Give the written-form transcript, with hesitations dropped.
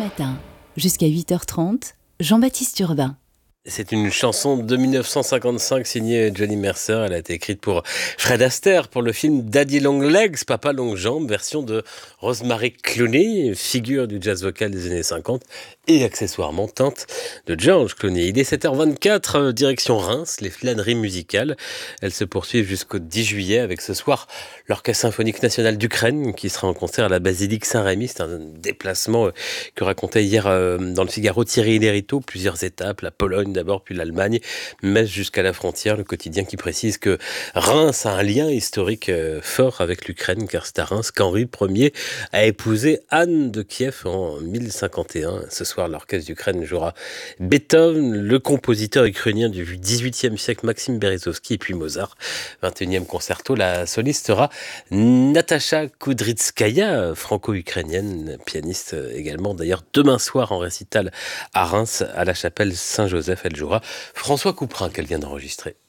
matin. Jusqu'à 8h30, Jean-Baptiste Urbain. C'est une chanson de 1955 signée Johnny Mercer. Elle a été écrite pour Fred Astaire pour le film Daddy Long Legs, Papa Longue Jambe, version de Rosemary Clooney, figure du jazz vocal des années 50 et accessoirement tante de George Clooney. Il est 7h24, direction Reims, les flâneries musicales. Elles se poursuivent jusqu'au 10 juillet avec ce soir l'Orchestre symphonique national d'Ukraine qui sera en concert à la basilique Saint-Rémy. C'est un déplacement que racontait hier dans le Figaro Thierry Lériteau. Plusieurs étapes, la Pologne d'abord, puis l'Allemagne, Metz jusqu'à la frontière. Le quotidien qui précise que Reims a un lien historique fort avec l'Ukraine, car c'est à Reims qu'Henri Ier a épousé Anne de Kiev en 1051. Ce soir, l'orchestre d'Ukraine jouera Beethoven, le compositeur ukrainien du XVIIIe siècle, Maxime Berezovski, et puis Mozart. 21e concerto, la soliste sera Natasha Kudrytskaya, franco-ukrainienne, pianiste également. D'ailleurs, demain soir en récital à Reims, à la chapelle Saint-Joseph, elle jouera François Couperin qu'elle vient d'enregistrer.